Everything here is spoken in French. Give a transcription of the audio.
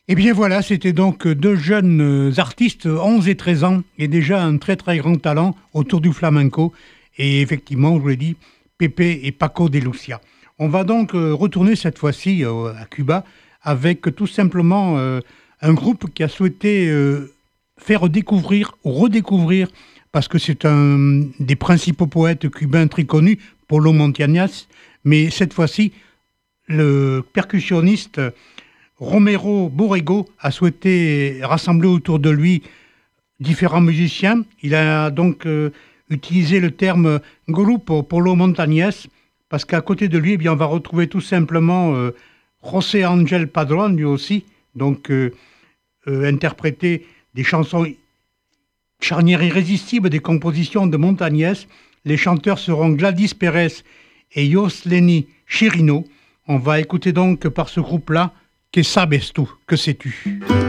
Et bien voilà, c'était donc deux jeunes artistes, 11 et 13 ans, et déjà un très très grand talent autour du flamenco. Et effectivement, je vous l'ai dit, Pepe et Paco de Lucia. On va donc retourner cette fois-ci à Cuba avec tout simplement un groupe qui a souhaité faire découvrir ou redécouvrir, parce que c'est un des principaux poètes cubains très connus, Polo Montañas, mais cette fois-ci, le percussionniste Romero Borrego a souhaité rassembler autour de lui différents musiciens. Il a donc utilisé le terme Grupo Polo Montañas parce qu'à côté de lui, eh bien, on va retrouver tout simplement José Ángel Padrón, lui aussi, donc interpréter des chansons charnières irrésistibles des compositions de Montañas. Les chanteurs seront Gladys Pérez et Yosleni Chirino. On va écouter donc par ce groupe-là Que sabes tu? Que sais-tu?